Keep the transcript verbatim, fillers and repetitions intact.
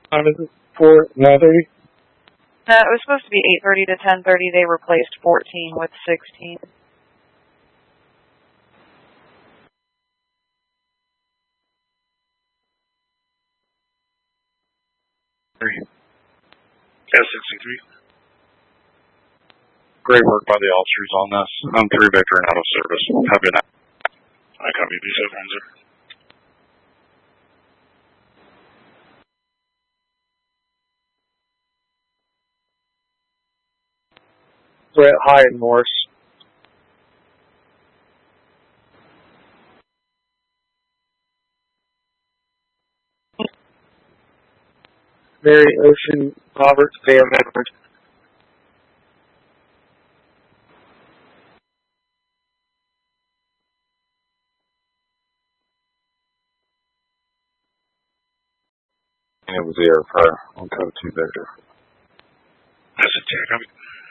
Time is it for nine thirty? No, it was supposed to be eight thirty to ten thirty. They replaced fourteen with sixteen. S sixty-three. Great work by the officers on this. I'm three Victor and out of service. Have a good night. I copy B seven one zero. Brett Hyatt Morse. Mary Ocean Roberts Van Edward. And it was the air fire on code two Victor. That's a check.